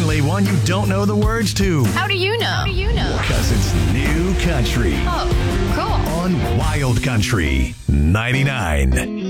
Definitely one you don't know the words to. How do you know? Because it's new country Oh, cool. on Wild Country 99.